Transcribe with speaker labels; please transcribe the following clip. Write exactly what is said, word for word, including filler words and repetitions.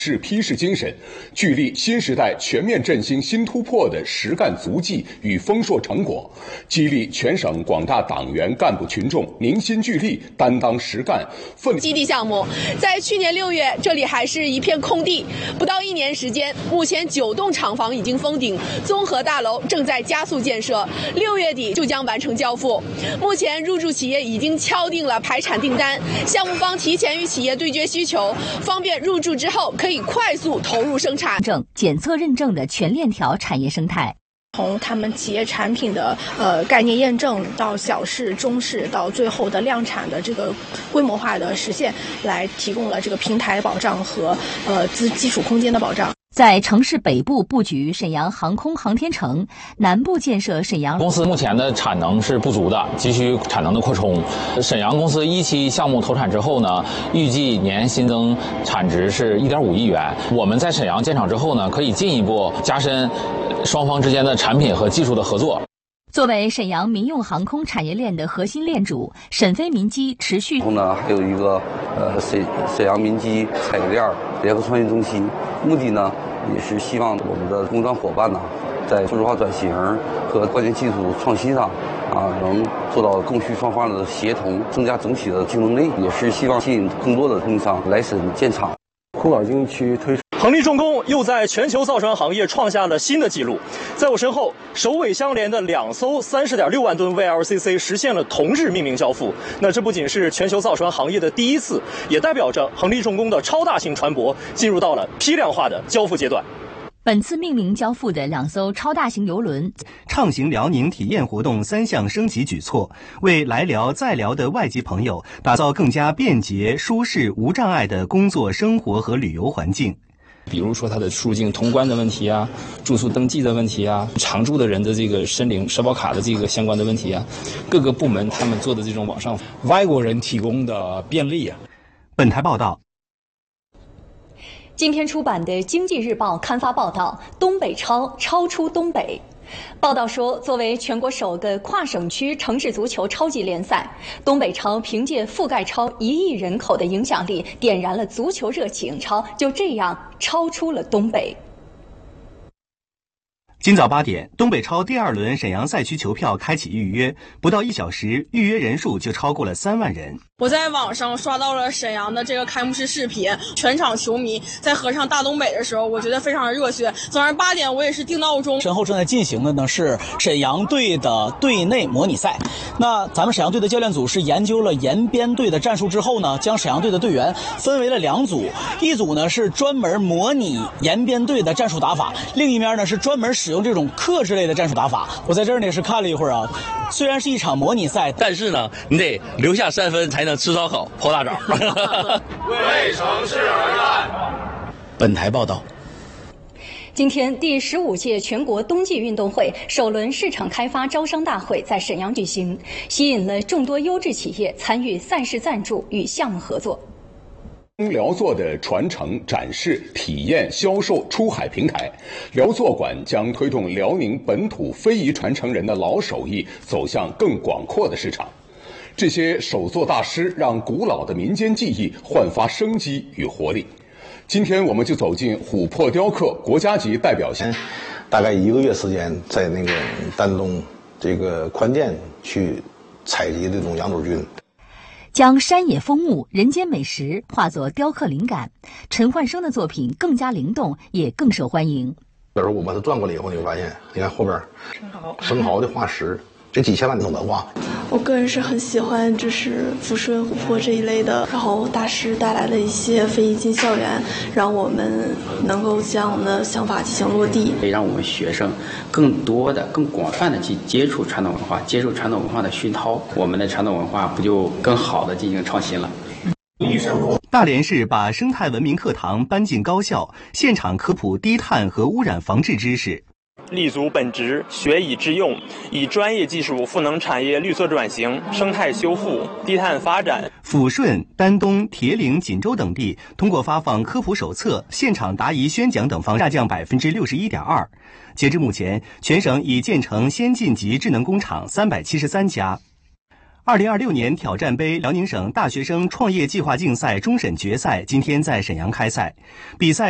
Speaker 1: 是批示精神，聚力新时代全面振兴新突破的实干足迹与丰硕成果，激励全省广大党员干部群众凝心聚力，担当实干，奋。
Speaker 2: 基地项目在去年六月，这里还是一片空地，不到一年时间，目前九栋厂房已经封顶，综合大楼正在加速建设，六月底就将完成交付。目前入驻企业已经敲定了排产订单，项目方提前与企业对接需求，方便入驻之后可以。可以快速投入生产，
Speaker 3: 证检测认证的全链条产业生态。
Speaker 4: 从他们企业产品的呃概念验证到小试、中试，到最后的量产的这个规模化的实现，来提供了这个平台保障和呃资基础空间的保障。
Speaker 3: 在城市北部布局沈阳航空航天城，南部建设沈阳
Speaker 5: 公司目前的产能是不足的，急需产能的扩充。沈阳公司一期项目投产之后呢，预计年新增产值是 一点五亿元。我们在沈阳建厂之后呢，可以进一步加深双方之间的产品和技术的合作。
Speaker 3: 作为沈阳民用航空产业链的核心链主，沈飞民机持续。
Speaker 6: 然后呢，还有一个呃沈沈阳民机产业链联合创新中心，目的呢也是希望我们的工商伙伴呢，在数字化转型和关键技术创新上啊，能做到供需双方的协同，增加整体的竞争力，也是希望吸引更多的供应商来沈建厂。
Speaker 7: 空港经济区推出。
Speaker 8: 恒力重工又在全球造船行业创下了新的纪录，在我身后首尾相连的两艘 三十点六万吨 V L C C 实现了同日命名交付。那这不仅是全球造船行业的第一次，也代表着恒力重工的超大型船舶进入到了批量化的交付阶段。
Speaker 3: 本次命名交付的两艘超大型邮轮，
Speaker 9: 畅行辽宁体验活动三项升级举措，为来辽在辽的外籍朋友打造更加便捷、舒适、无障碍的工作、生活和旅游环境。
Speaker 10: 比如说它的出境通关的问题啊，住宿登记的问题啊，常住的人的这个申领社保卡的这个相关的问题啊，各个部门他们做的这种网上外国人提供的便利啊。
Speaker 9: 本台报道。
Speaker 3: 今天出版的《经济日报》刊发报道，东北超超出东北。报道说，作为全国首个跨省区城市足球超级联赛，东北超凭借覆盖超一亿人口的影响力，点燃了足球热情，超就这样超出了东北。
Speaker 9: 今早八点，东北超第二轮沈阳赛区球票开启预约，不到一小时，预约人数就超过了三万人。
Speaker 11: 我在网上刷到了沈阳的这个开幕式视频，全场球迷在合唱大东北的时候，我觉得非常的热血。早上八点我也是定闹钟。
Speaker 12: 身后正在进行的呢是沈阳队的队内模拟赛。那咱们沈阳队的教练组是研究了延边队的战术之后呢，将沈阳队的队员分为了两组，一组呢是专门模拟延边队的战术打法，另一面呢是专门使用这种克制类的战术打法。我在这儿呢是看了一会儿啊，虽然是一场模拟赛，
Speaker 13: 但是呢你得留下三分才能吃烧烤泡大澡。
Speaker 14: 为城市而战。
Speaker 12: 本台报道。
Speaker 3: 今天，第十五届全国冬季运动会首轮市场开发招商大会在沈阳举行，吸引了众多优质企业参与赛事赞助与项目合作。
Speaker 1: 辽作的传承、展示、体验、销售、出海平台，辽作馆将推动辽宁本土非遗传承人的老手艺走向更广阔的市场。这些手作大师让古老的民间技艺焕发生机与活力。今天我们就走进琥珀雕刻国家级代表性，
Speaker 15: 大概一个月时间，在那个丹东这个宽甸去采集这种羊肚菌，
Speaker 3: 将山野风物、人间美食化作雕刻灵感，陈焕生的作品更加灵动，也更受欢迎。
Speaker 15: 比如说我把它转过来以后，你会发现，你看后边生蚝的化石，这几千万种文化。
Speaker 16: 我个人是很喜欢就是抚顺、琥珀这一类的，然后大师带来的一些非遗进校园，让我们能够将我们的想法进行落地，
Speaker 17: 可以让我们学生更多的、更广泛的去接触传统文化，接受传统文化的熏陶，我们的传统文化不就更好的进行创新了。
Speaker 9: 大连市把生态文明课堂搬进高校，现场科普低碳和污染防治知识。
Speaker 8: 立足本职，学以致用，以专业技术赋能产业绿色转型、生态修复、低碳发展。
Speaker 9: 抚顺、丹东、铁岭、锦州等地通过发放科普手册、现场答疑宣讲等方式下降百分之六十一点二。截至目前，全省已建成先进级智能工厂三百七十三家。二零二六年挑战杯辽宁省大学生创业计划竞赛终审决赛今天在沈阳开赛，比赛。